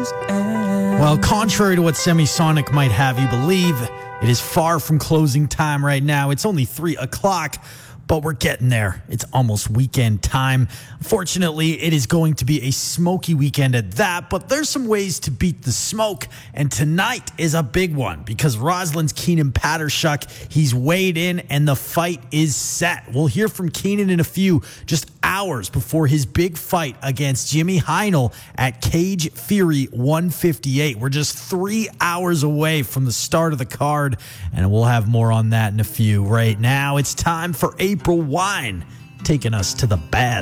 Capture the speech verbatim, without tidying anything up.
Well, contrary to what Semisonic might have you believe, it is far from closing time right now. It's only three o'clock, but we're getting there. It's almost weekend time. Fortunately, it is going to be a smoky weekend at that, but there's some ways to beat the smoke, and tonight is a big one because Rossland's Keenan Patershuk, he's weighed in, and the fight is set. We'll hear from Keenan in a few, just hours before his big fight against Jimmy Heinl at Cage Fury one fifty-eight. We're just three hours away from the start of the card, and we'll have more on that in a few. Right now, it's time for April Wine, taking us to the bad